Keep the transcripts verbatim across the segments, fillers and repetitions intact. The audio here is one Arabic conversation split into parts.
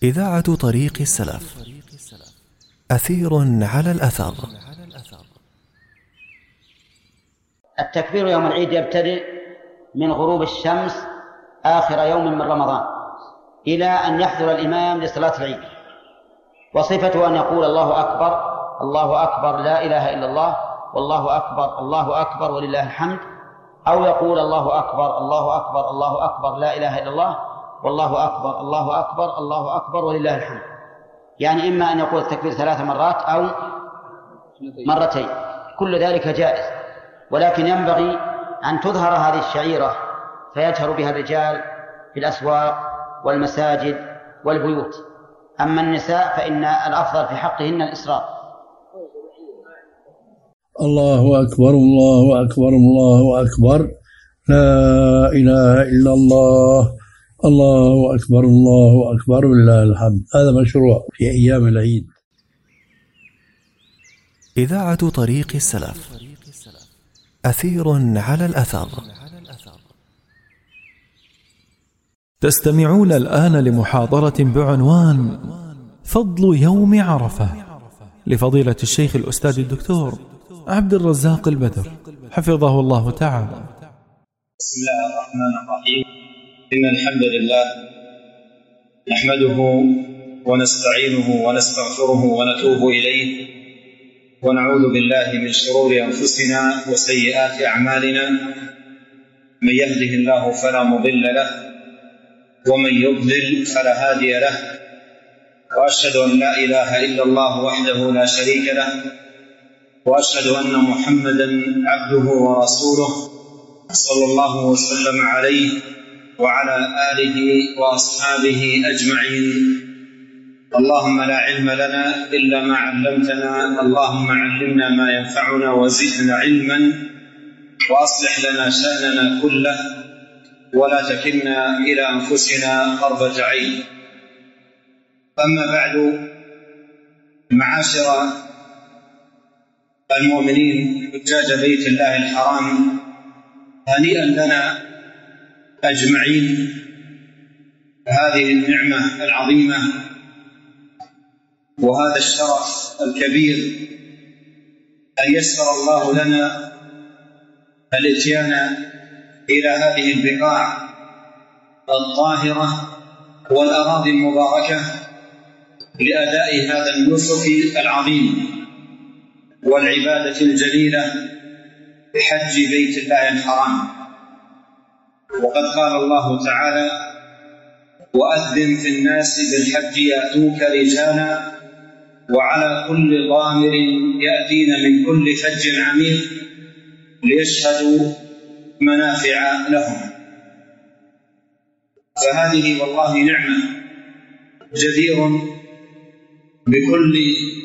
إذاعة طريق السلف، أثير على الأثر. التكبير يوم العيد يبتدئ من غروب الشمس آخر يوم من رمضان إلى أن يحضر الإمام لصلاة العيد، وصفته أن يقول الله أكبر الله أكبر لا إله إلا الله والله أكبر الله أكبر ولله الحمد، أو يقول الله أكبر الله أكبر الله أكبر لا إله إلا الله والله أكبر الله أكبر الله أكبر ولله الحمد. يعني إما أن يقول التكبير ثلاث مرات أو مرتين، كل ذلك جائز، ولكن ينبغي أن تظهر هذه الشعيرة فيجهر بها الرجال في الأسواق والمساجد والبيوت. أما النساء فإن الأفضل في حقهن الإسراء. الله أكبر الله أكبر الله أكبر لا إله إلا الله الله أكبر الله أكبر ولله الحمد. هذا مشروع في أيام العيد. إذاعة طريق السلف، أثير على الأثر. تستمعون الآن لمحاضرة بعنوان فضل يوم عرفة لفضيلة الشيخ الأستاذ الدكتور عبد الرزاق البدر حفظه الله تعالى. بسم الله الرحمن الرحيم. إن الحمد لله نحمده ونستعينه ونستغفره ونتوب إليه، ونعوذ بالله من شرور أنفسنا وسيئات أعمالنا. من يهده الله فلا مضل له، ومن يضلل فلا هادي له، وأشهد أن لا إله إلا الله وحده لا شريك له، وأشهد أن محمدا عبده ورسوله صلى الله وسلم عليه وعلى آله وأصحابه أجمعين. اللهم لا علم لنا إلا ما علمتنا، اللهم علمنا ما ينفعنا وزدنا علما، وأصلح لنا شأننا كله ولا تكلنا إلى أنفسنا طرفة عين. أما بعد، معاشر المؤمنين حجاج بيت الله الحرام، هنيئا لنا أجمعين هذه النعمة العظيمة وهذا الشرف الكبير أن يسر الله لنا الإتيان إلى هذه البقاع الطاهرة والأراضي المباركة لأداء هذا النسك العظيم والعبادة الجليلة حج بيت الله الحرام. وقد قال الله تعالى: وأذن في الناس بالحج يأتوك رجالا وعلى كل ضامر يأتين من كل فج عميق ليشهدوا منافع لهم. فهذه والله نعمة جدير بكل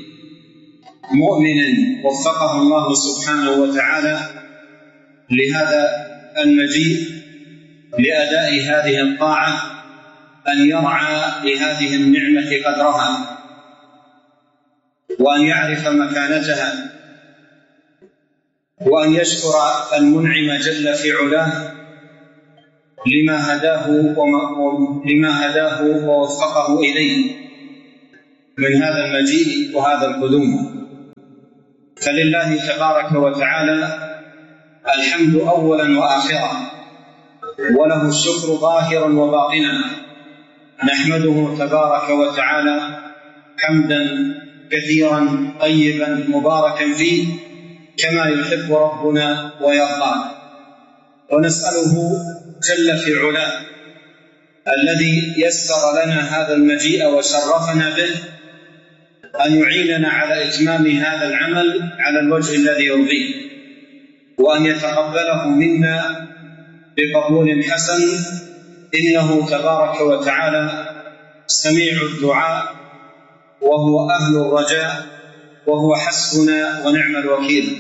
مؤمن وفقه الله سبحانه وتعالى لهذا المجيء لأداء هذه الطاعة أن يرعى لهذه النعمة قدرها، وأن يعرف مكانتها، وأن يشكر المنعم جل في علاه لما هداه لما هداه ووفقه إليه من هذا المجيء وهذا القدوم. فلله تبارك وتعالى الحمد أولا وآخرا، وله الشكر ظاهرا وباطنا. نحمده تبارك وتعالى حمدا كثيرا طيبا مباركا فيه كما يحب ربنا ويرضى، ونسأله جل في علاه الذي يسر لنا هذا المجيء وشرفنا به أن يعيننا على إتمام هذا العمل على الوجه الذي يرضيه، وأن يتقبله منا بقبول حسن، إنه تبارك وتعالى سميع الدعاء وهو أهل الرجاء وهو حسبنا ونعم الوكيل.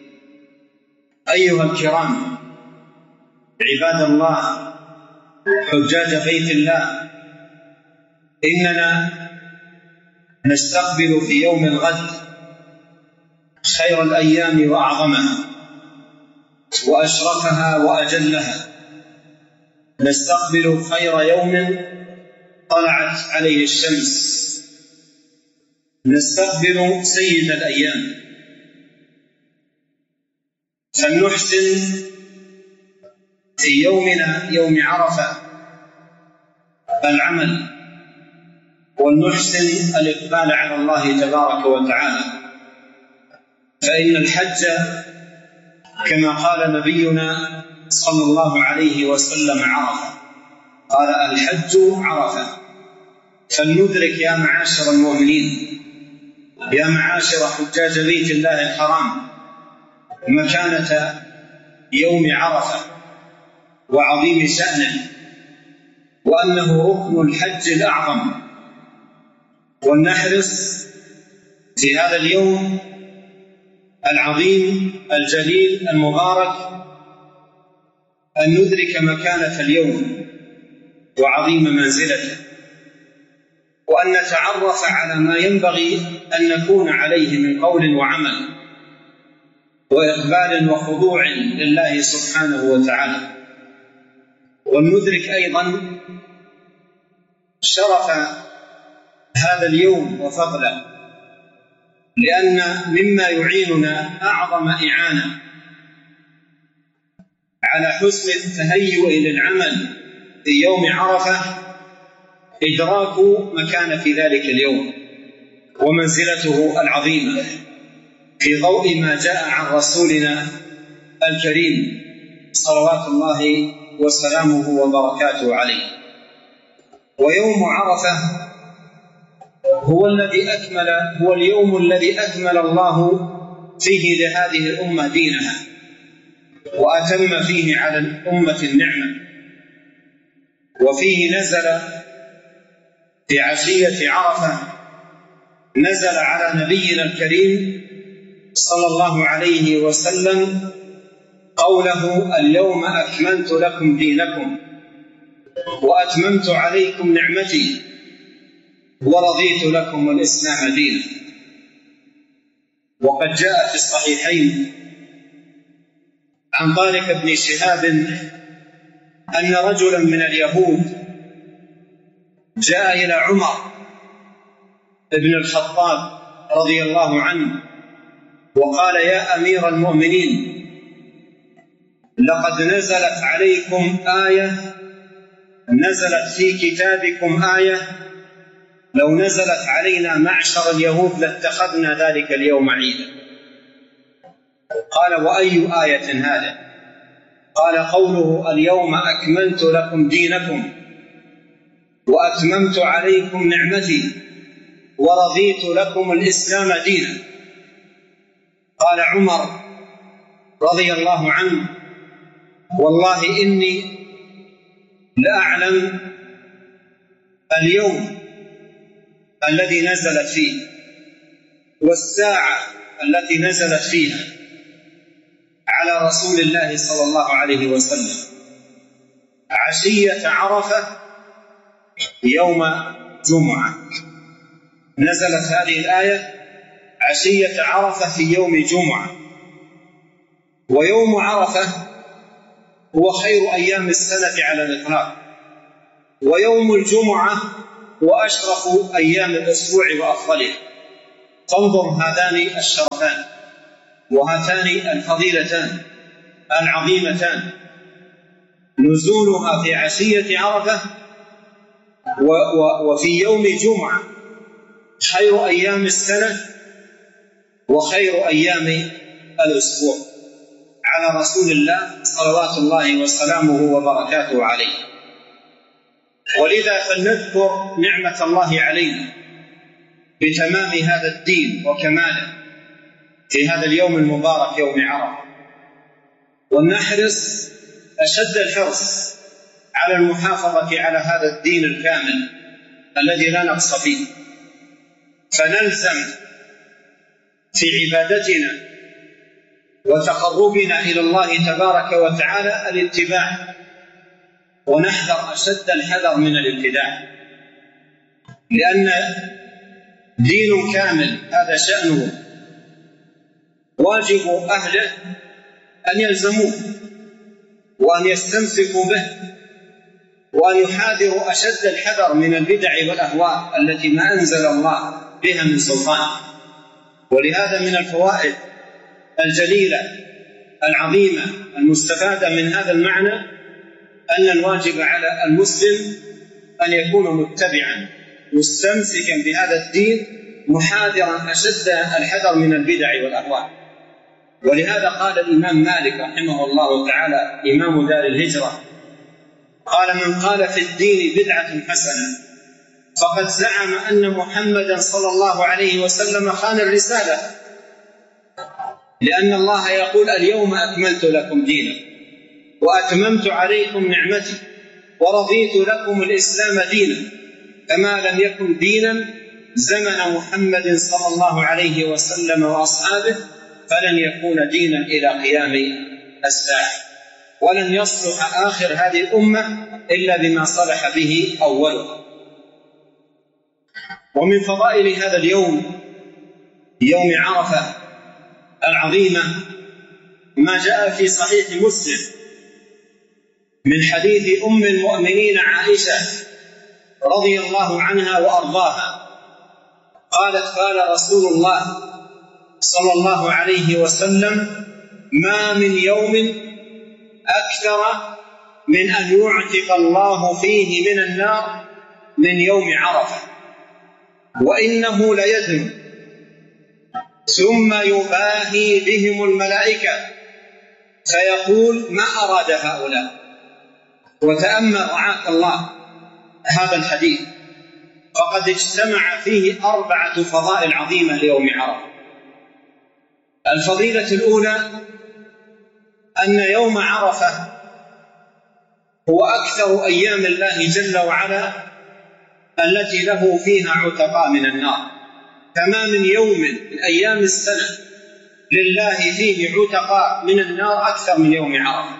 أيها الكرام عباد الله حجاج بيت الله، إننا نستقبل في يوم الغد خير الأيام وأعظمها وأشرفها وأجلها. نستقبل خير يوم طلعت عليه الشمس نستقبل سيد الأيام، فلنحسن في يومنا يوم عرفة العمل، ولنحسن الإقبال على الله تبارك وتعالى، فإن الحج كما قال نبينا صلى الله عليه وسلم عرفة، قال الحج عرفة. فلندرك يا معاشر المؤمنين، يا معاشر حجاج بيت الله الحرام، مكانة يوم عرفة وعظيم شأنه، وأنه ركن الحج الأعظم. ولنحرص في هذا اليوم العظيم الجليل المبارك أن ندرك مكانة اليوم وعظيم منزلته، وأن نتعرف على ما ينبغي أن نكون عليه من قول وعمل وإقبال وخضوع لله سبحانه وتعالى. ولندرك أيضا شرف هذا اليوم وفضله، لأن مما يعيننا أعظم إعانة على حسن التهيؤ للعمل في يوم عرفة إدراك مكان في ذلك اليوم ومنزلته العظيمة في ضوء ما جاء عن رسولنا الكريم صلوات الله وسلامه وبركاته عليه. ويوم عرفة هو الذي أكمل هو اليوم الذي أكمل الله فيه لهذه الأمة دينها، وأتم فيه على الأمة النعمة، وفيه نزل في عشية عرفة نزل على نبينا الكريم صلى الله عليه وسلم قوله اليوم أكملت لكم دينكم وأتممت عليكم نعمتي ورضيت لكم الإسلام دينا. وقد جاء في الصحيحين عن طارق بن شهاب أن رجلا من اليهود جاء إلى عمر بن الخطاب رضي الله عنه وقال يا أمير المؤمنين، لقد نزلت عليكم آية نزلت في كتابكم آية لو نزلت علينا معشر اليهود لاتخذنا ذلك اليوم عيدا. قال وأي آية هذا؟ قال قوله اليوم أكملت لكم دينكم وأتممت عليكم نعمتي ورضيت لكم الإسلام دينا. قال عمر رضي الله عنه والله إني لأعلم اليوم الذي نزلت فيه والساعة التي نزلت فيها على رسول الله صلى الله عليه وسلم عشية عرفة يوم جمعة. نزلت هذه الآية عشية عرفة في يوم جمعة، ويوم عرفة هو خير أيام السنة على الإطلاق، ويوم الجمعة هو أشرف أيام الأسبوع وأفضلها. فانظر هذان الشرفان وهاتان الفضيلتان العظيمتان، نزولها في عشية عرفة وفي يوم جمعة، خير أيام السنة وخير أيام الأسبوع على رسول الله صلوات الله وسلامه وبركاته عليه. ولذا فلنذكر نعمة الله علينا بتمام هذا الدين وكماله في هذا اليوم المبارك يوم عرفة، ولنحرص أشد الحرص على المحافظة على هذا الدين الكامل الذي لا نقص فيه، فنلزم في عبادتنا وتقربنا إلى الله تبارك وتعالى الاتباع، ونحذر أشد الحذر من الابتداع، لأن دين كامل هذا شأنه واجب أهله أن يلزموه وأن يستمسكوا به وأن يحاذروا أشد الحذر من البدع والأهواء التي ما أنزل الله بها من سلطان. ولهذا من الفوائد الجليلة العظيمة المستفادة من هذا المعنى أن الواجب على المسلم أن يكون متبعا مستمسكا بهذا الدين محاذرا أشد الحذر من البدع والأهواء. ولهذا قال الإمام مالك رحمه الله تعالى إمام دار الهجرة قال: من قال في الدين بدعة حسنة فقد زعم أن محمدا صلى الله عليه وسلم خان الرسالة، لأن الله يقول: اليوم أكملت لكم دينكم وأتممت عليكم نعمتي ورضيت لكم الإسلام دينا، كما لم يكن دينا زمن محمد صلى الله عليه وسلم وأصحابه فلن يكون دينا إلى قيام الساعة، ولن يصلح آخر هذه الأمة إلا بما صلح به أولها. ومن فضائل هذا اليوم يوم عرفة العظيمة ما جاء في صحيح مسلم من حديث أم المؤمنين عائشة رضي الله عنها وأرضاها قالت: قال رسول الله صلى الله عليه وسلم: ما من يوم أكثر من أن يعتق الله فيه من النار من يوم عرفة، وإنه ليدنو ثم يباهي بهم الملائكة فيقول: ما أراد هؤلاء. وتأمل رعاك الله هذا الحديث، فقد اجتمع فيه أربعة فضائل عظيمة ليوم عرفة. الفضيلة الأولى أن يوم عرفة هو أكثر أيام الله جل وعلا التي له فيها عتقاء من النار، كما من يوم من أيام السنة لله فيه عتقاء من النار أكثر من يوم عرفة.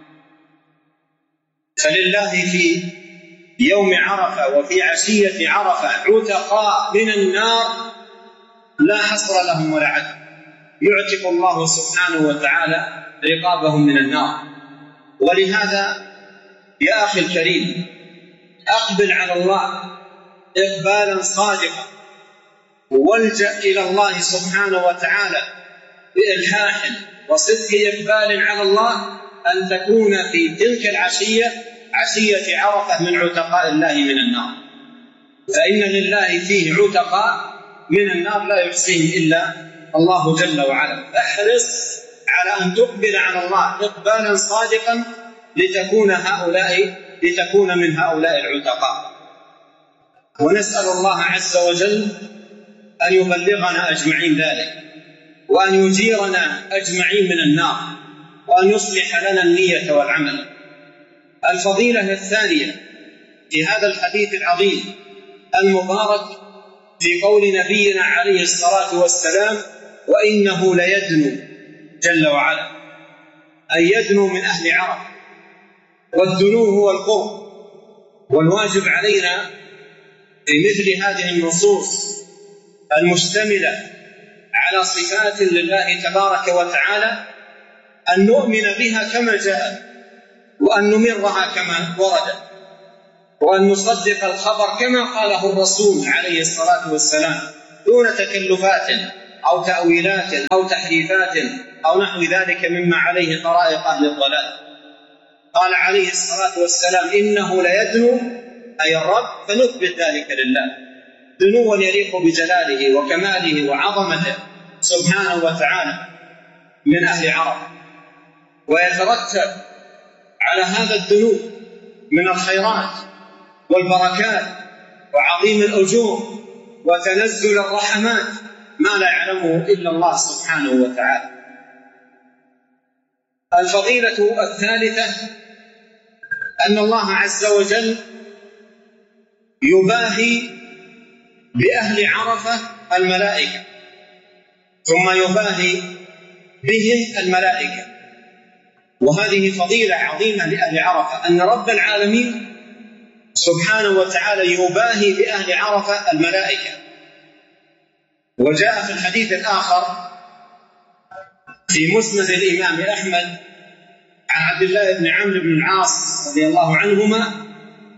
فلله في يوم عرفة وفي عشية عرفة عتقاء من النار لا حصر لهم ولا عدد، يعتق الله سبحانه وتعالى رقابهم من النار. ولهذا يا أخي الكريم أقبل على الله إقبالا صادقا، والجأ إلى الله سبحانه وتعالى بإلحاح وصدق إقبال على الله أن تكون في تلك العشية عشية عرفة من عتقاء الله من النار، فإن لله فيه عتقاء من النار لا يحصيهم إلا الله جل وعلا. فاحرص على أن تقبل على الله إقبالا صادقا لتكون هؤلاء لتكون من هؤلاء العتقاء. ونسأل الله عز وجل أن يبلغنا أجمعين ذلك، وأن يجيرنا أجمعين من النار، وأن يصلح لنا النية والعمل. الفضيلة الثانية في هذا الحديث العظيم المبارك في قول نبينا عليه الصلاة والسلام: وإنه ليدنو جل وعلا، أي يدنو من أهل عرفة، والدنو هو القرب. والواجب علينا في مثل هذه النصوص المشتملة على صفات لله تبارك وتعالى أن نؤمن بها كما جاءت، وأن نمرها كما وردت، وأن نصدق الخبر كما قاله الرسول عليه الصلاة والسلام دون تكلفات أو تأويلات أو تحريفات أو نحو ذلك مما عليه طرائق أهل الضلال. قال عليه الصلاة والسلام: إنه ليدنو، أي الرب، فنثبت ذلك لله دنوا يليق بجلاله وكماله وعظمته سبحانه وتعالى من أهل عرفة. ويترتب على هذا الدنو من الخيرات والبركات وعظيم الأجور وتنزل الرحمات ما لا يعلمه إلا الله سبحانه وتعالى. الفضيلة الثالثة أن الله عز وجل يباهي بأهل عرفة الملائكة، ثم يباهي بهم الملائكة. وهذه فضيلة عظيمة لأهل عرفة، أن رب العالمين سبحانه وتعالى يباهي بأهل عرفة الملائكة. وجاء في الحديث الآخر في مسند الإمام أحمد عن عبد الله بن عمرو بن العاص رضي الله عنهما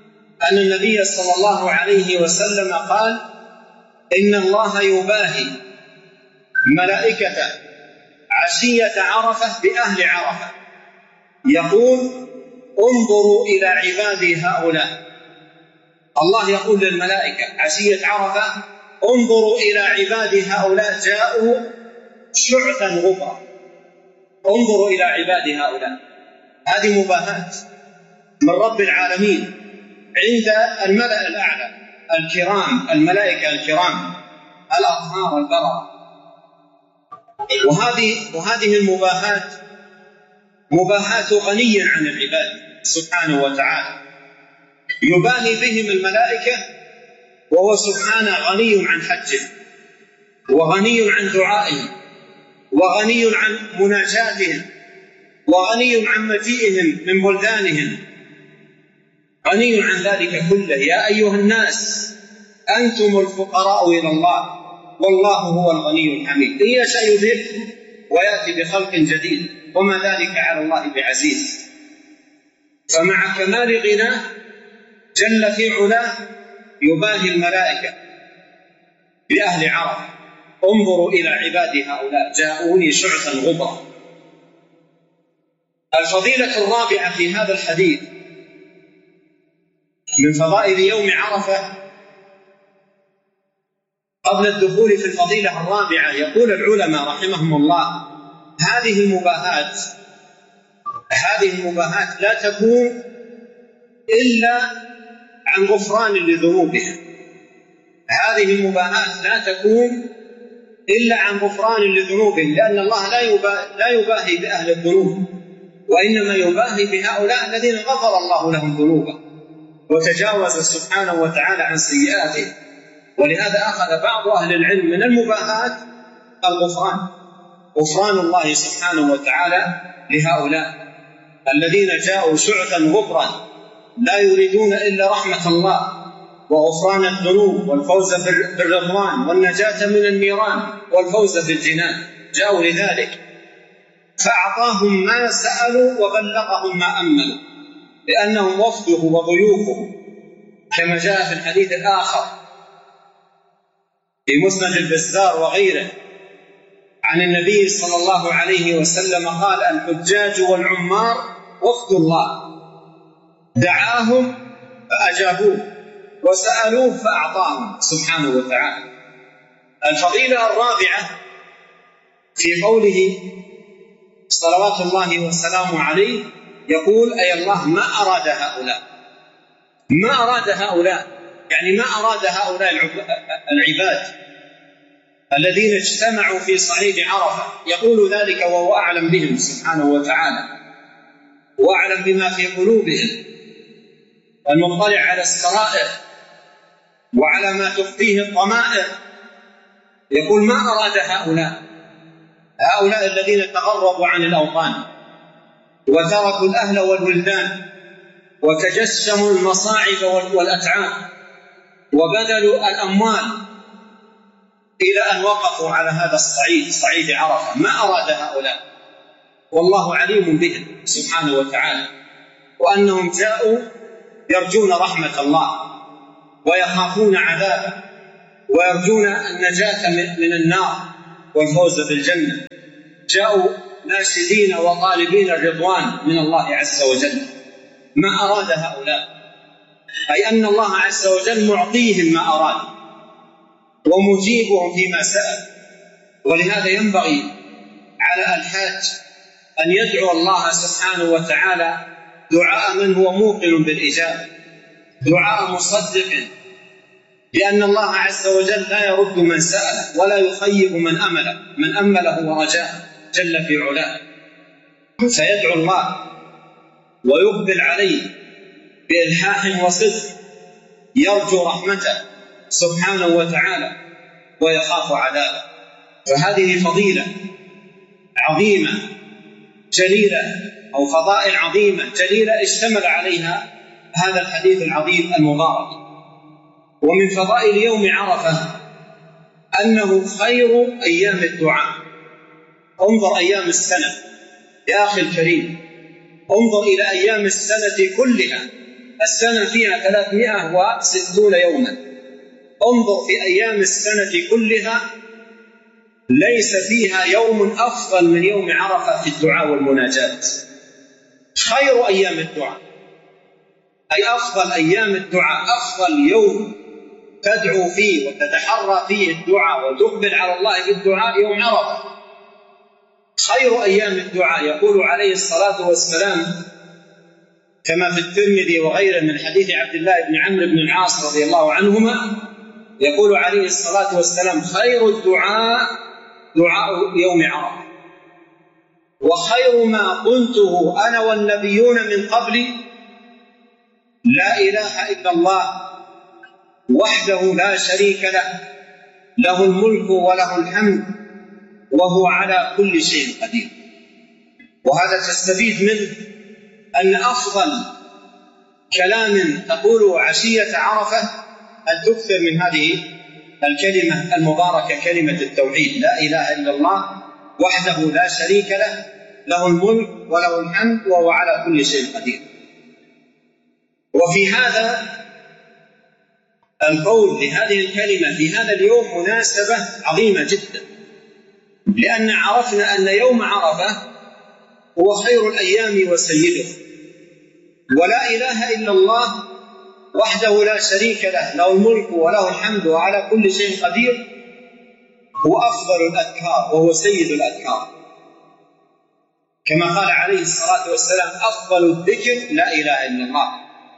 أن النبي صلى الله عليه وسلم قال: إن الله يباهي ملائكته عشية عرفة بأهل عرفة، يقول: انظروا إلى عبادي هؤلاء. الله يقول للملائكة عشية عرفة: انظروا إلى عبادي هؤلاء جاءوا شعثا غبرا. انظروا إلى عبادي هؤلاء. هذه مباهاة من رب العالمين عند الملأ الأعلى الكرام، الملائكة الكرام الأطهار البررة. وهذه وهذه المباهاة مباهاة غني عن العباد سبحانه وتعالى، يباهي بهم الملائكة وهو سبحانه غني عن حجهم، وغني عن دعائهم، وغني عن مناجاتهم، وغني عن مجيئهم من بلدانهم، غني عن ذلك كله. يا أيها الناس أنتم الفقراء إلى الله والله هو الغني الحميد. إن يشاء يذهبكم ويأتي بخلق جديد وما ذلك على الله بعزيز. فمع كمال غناه جل في علاه يباهي الملائكة بأهل عرفة: انظروا إلى عبادي هؤلاء جاءوني شعثا غبرا. الفضيلة الرابعة في هذا الحديث من فضائل يوم عرفة، قبل الدخول في الفضيلة الرابعة يقول العلماء رحمهم الله: هذه المباهات هذه المباهات لا تكون إلا عن غفران لذنوبهم. هذه المباهات لا تكون إلا عن غفران لذنوبهم، لأن الله لا يباهي, لا يباهي بأهل الذنوب، وإنما يباهي بهؤلاء الذين غفر الله لهم ذنوبهم وتجاوز سبحانه وتعالى عن سيئاتهم. ولهذا أخذ بعض أهل العلم من المباهات الغفران، غفران الله سبحانه وتعالى لهؤلاء الذين جاءوا شعثا غبرا لا يريدون إلا رحمة الله وغفران الذنوب والفوز بالرضوان والنجاة من النيران والفوز بالجنان. جاءوا لذلك فأعطاهم ما سألوا وبلغهم ما أملوا، لأنهم وفده وضيوفه، كما جاء في الحديث الآخر في مسند البزار وغيره عن النبي صلى الله عليه وسلم قال: الحجاج والعمار وفد الله، دعاهم فأجابوه وسألوه فأعطاهم سبحانه وتعالى. الفضيلة الرابعة في قوله صلوات الله وسلامه عليه يقول: أي الله ما أراد هؤلاء، ما أراد هؤلاء يعني ما أراد هؤلاء العباد الذين اجتمعوا في صعيد عرفة. يقول ذلك وهو أعلم بهم سبحانه وتعالى، وأعلم بما في قلوبهم، المطلع على السرائر وعلى ما تخفيه الضمائر. يقول: ما أراد هؤلاء هؤلاء الذين تغربوا عن الأوطان وتركوا الأهل والولدان وتجسموا المصاعب والأتعاب وبذلوا الأموال إلى أن وقفوا على هذا الصعيد، صعيد عرفة. ما أراد هؤلاء، والله عليم بهم سبحانه وتعالى، وأنهم جاءوا يرجون رحمة الله ويخافون عذابه ويرجون النجاة من النار والفوز بالجنة. جاءوا ناشدين وطالبين الرضوان من الله عز وجل. ما أراد هؤلاء، أي أن الله عز وجل معطيهم ما أراد ومجيبهم فيما سأل. ولهذا ينبغي على الحاج أن يدعو الله سبحانه وتعالى دعاء من هو موقن بالإجابة، دعاء مصدق، لأن الله عز وجل لا يرد من سأله ولا يخيب من أمله من أمله ورجاه جل في علاه. فيدعو الله ويقبل عليه بإلحاح وصدق، يرجو رحمته سبحانه وتعالى ويخاف عذابه. فهذه فضيلة عظيمة جليلة، أو فضائل عظيمة جليلة اشتمل عليها هذا الحديث العظيم المبارك. ومن فضائل يوم عرفة أنه خير أيام الدعاء. انظر أيام السنة يا أخي الكريم، انظر إلى أيام السنة كلها السنة فيها ثلاثمائة وستون يوما. انظر في أيام السنة كلها ليس فيها يوم أفضل من يوم عرفة في الدعاء والمناجاة. خير أيام الدعاء، أي أفضل أيام الدعاء، أفضل يوم تدعو فيه وتتحرى فيه الدعاء وتقبل على الله بالدعاء يوم عرفة. خير أيام الدعاء. يقول عليه الصلاة والسلام كما في الترمذي وغيره من حديث عبد الله بن عمرو بن العاص رضي الله عنهما، يقول عليه الصلاة والسلام: خير الدعاء دعاء يوم عرفة، وخير ما قلته أنا والنبيون من قبلي لا إله إلا الله وحده لا شريك له، له الملك وله الحمد وهو على كل شيء قدير. وهذا تستفيد منه أن أفضل كلام تقوله عشية عرفة أن تكثر من هذه الكلمة المباركة، كلمة التوحيد: لا إله إلا الله وحده لا شريك له، له الملك وله الحمد وهو على كل شيء قدير. وفي هذا القول لهذه الكلمة في هذا اليوم مناسبة عظيمة جدا، لأن عرفنا أن يوم عرفة هو خير الأيام وسيده، ولا إله إلا الله وحده لا شريك له، له الملك وله الحمد وعلى كل شيء قدير، هو أفضل الأذكار وهو سيد الأذكار، كما قال عليه الصلاة والسلام: أفضل الذكر لا إله إلا الله.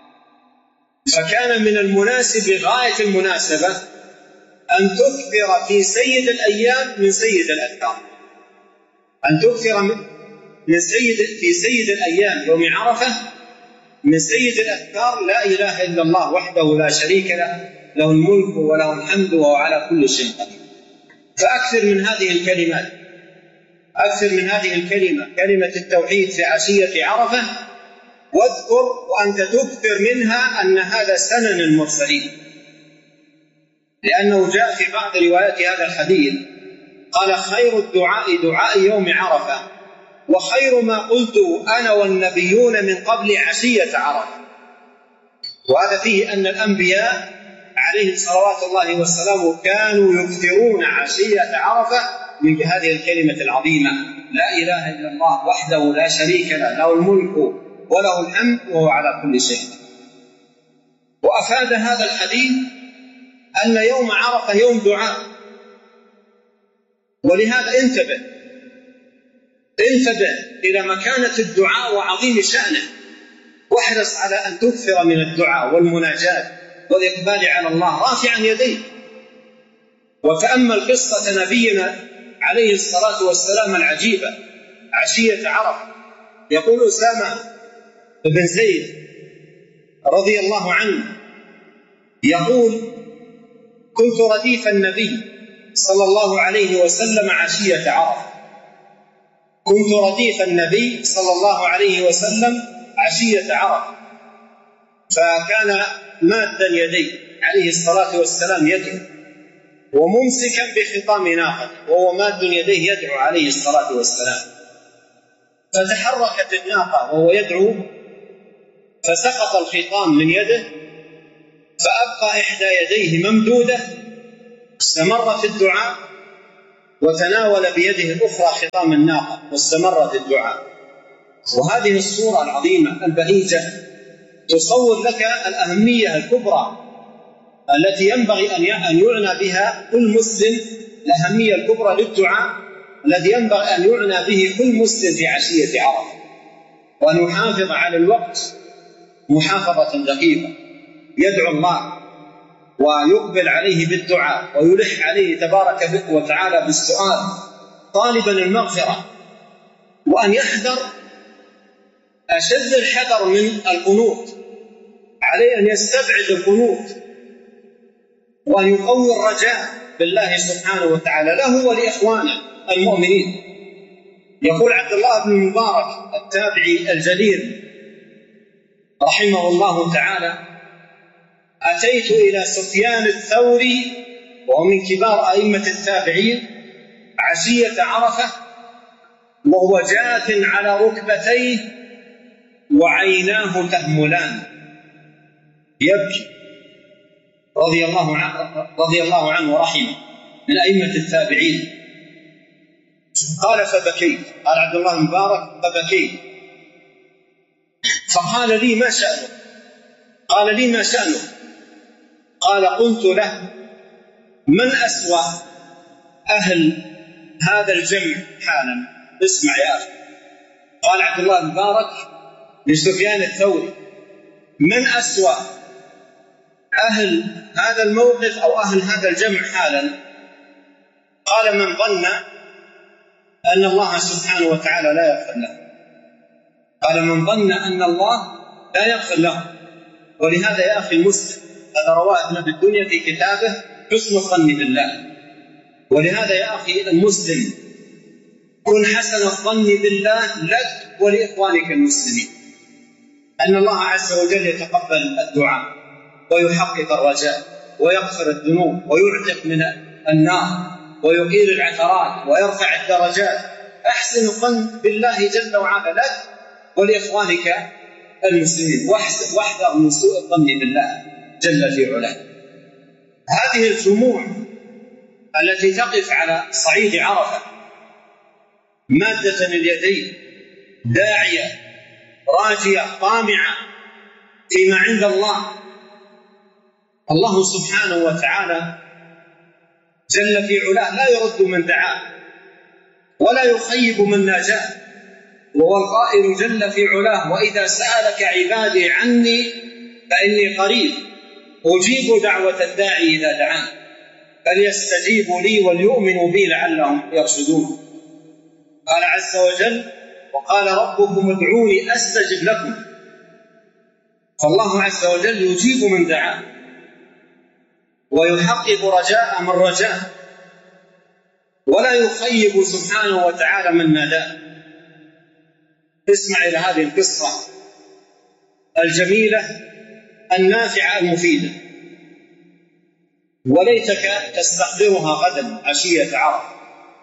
فكان من المناسب لغاية المناسبة أن تكثر في سيد الأيام من سيد الأذكار، أن تكثر من سيد في سيد الأيام يوم عرفة من سيد الأذكار: لا إله إلا الله وحده لا شريك له، له الملك وله الحمد وهو على كل شيء قدير. فأكثر من هذه الكلمات، أكثر من هذه الكلمة، كلمة التوحيد في عشية عرفة، واذكر وأنت تكثر منها أن هذا سنن المرسلين، لأنه جاء في بعض روايات هذا الحديث قال: خير الدعاء دعاء يوم عرفة، وخير ما قلته أنا والنبيون من قبل عشية عرفة. وهذا فيه أن الأنبياء عليهم صلوات الله وسلامه كانوا يكثرون عشية عرفة من هذه الكلمة العظيمة: لا إله إلا الله وحده لا شريك له، له الملك وله الحمد وهو على كل شيء. وأفاد هذا الحديث أن يوم عرفة يوم دعاء، ولهذا انتبه انتبه إلى مكانة الدعاء وعظيم شأنه، واحرص على أن تكثر من الدعاء والمناجاة والإقبال على الله رافعا يديه. وتأمل قصة نبينا عليه الصلاة والسلام العجيبة عشية عرفة. يقول أسامة بن زيد رضي الله عنه يقول: كنت رديف النبي صلى الله عليه وسلم عشية عرفة كنت رديف النبي صلى الله عليه وسلم عشية عرفة فكان مادا يديه عليه الصلاة والسلام يدعو، وممسكا بخطام ناقته وهو ماد يديه يدعو عليه الصلاة والسلام. فتحركت الناقة وهو يدعو فسقط الخطام من يده، فأبقى إحدى يديه ممدودة، استمر في الدعاء وتناول بيده الأخرى خطام الناقة واستمر في الدعاء. وهذه الصورة العظيمة البهيجة تصور لك الأهمية الكبرى التي ينبغي أن يعنى بها كل مسلم، الأهمية الكبرى للدعاء الذي ينبغي أن يعنى به كل مسلم في عشية عرفة، وأن يحافظ على الوقت محافظة دقيقة، يدعو الله ويقبل عليه بالدعاء ويلح عليه تبارك وتعالى بالسؤال طالبا المغفرة، وأن يحذر أشد الحذر من القنوط، عليه أن يستبعد القنوط وأن يقوي الرجاء بالله سبحانه وتعالى له ولإخوانه المؤمنين. يقول عبد الله بن المبارك التابعي الجليل رحمه الله تعالى: أتيت إلى سفيان الثوري وهو من كبار أئمة التابعين عشية عرفة وهو جاث على ركبتيه وعيناه تهملان، يبكي رضي الله عنه رضي الله عنه ورحمه من أئمة التابعين. قال فبكيت، قال عبد الله المبارك فبكيت، فقال لي ما شأنه؟ قال لي ما شأنه؟ قال قلت له من أسوأ أهل هذا الجمع حالا؟ اسمع يا أخي. قال عبد الله المبارك لسفيان الثوري من أسوأ أهل هذا الموقف أو أهل هذا الجمع حالا؟ قال من ظن أن الله سبحانه وتعالى لا يغفر له. قال من ظن أن الله لا يغفر له. ولهذا يا أخي المسلم، هذا رواه ابن الدنيا في كتابه حسن الظن بالله. ولهذا يا أخي المسلم كن حسن الظن بالله لك ولإخوانك المسلمين، أن الله عز وجل يتقبل الدعاء ويحقق الرجاء ويغفر الذنوب ويعتق من النار ويقيل العثرات ويرفع الدرجات. أحسن الظن بالله جل وعلا لك ولإخوانك المسلمين، واحذر من سوء الظن بالله جل في علاه. هذه الجموع التي تقف على صعيد عرفة مادة اليدين داعية راجية طامعة فيما عند الله، الله سبحانه وتعالى جل في علاه لا يرد من دعاه ولا يخيب من ناجاه، وهو القائل جل في علاه وإذا سألك عبادي عني فإني قريب أجيب دعوة الداعي إذا دعان فليستجيبوا لي وليؤمنوا بي لعلهم يرشدون. قال عز وجل وقال ربكم ادعوني أستجب لكم. فالله عز وجل يجيب من دعاه ويحقق رجاء من رجاه ولا يخيب سبحانه وتعالى من ناداه. اسمع إلى هذه القصة الجميلة النافعة المفيدة، وليتك تستحضرها غدا عشية عرفة.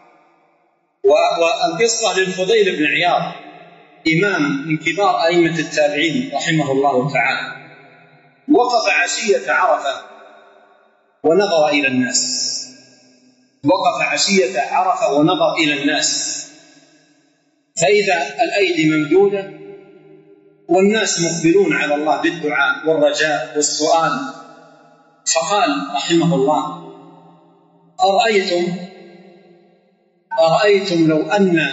والقصة للفضيل بن عياض، إمام من كبار أئمة التابعين رحمه الله تعالى، وقف عشية عرفة ونظر إلى الناس. وقف عشية عرفة ونظر إلى الناس فإذا الأيدي ممدودة والناس مقبلون على الله بالدعاء والرجاء والسؤال. فقال رحمه الله أرأيتم أرأيتم لو أن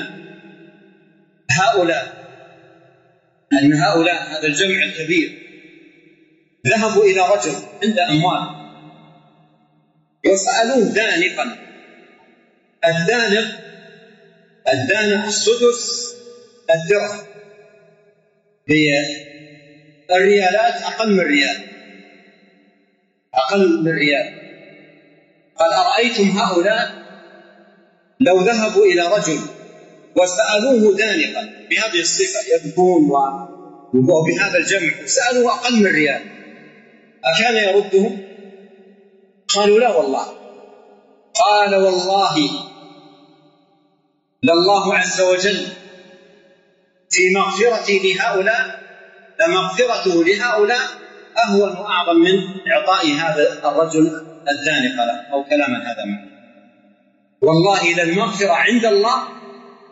هؤلاء أن هؤلاء هذا الجمع الكبير ذهبوا إلى رجل عند أموال وسألوه دانقا. الدانق الدانق سدس الدرهم، هي الريالات أقل من ريال أقل من ريال. قال أرأيتم هؤلاء لو ذهبوا إلى رجل وسألوه دانقا بهذه الصفة يبكون وبهذا الجمع وسألوه أقل من ريال أكان يردهم؟ قالوا لا والله. قال والله لله عز وجل في مغفرتي لهؤلاء لمغفرته لهؤلاء أهون وأعظم من إعطاء هذا الرجل الدانق له أو كلاما هذا منه. والله للمغفرة عند الله